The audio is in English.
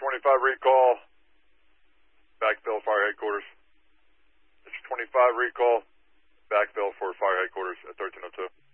25 recall, backfill fire headquarters. District 25 recall, backfill for fire headquarters at 1302.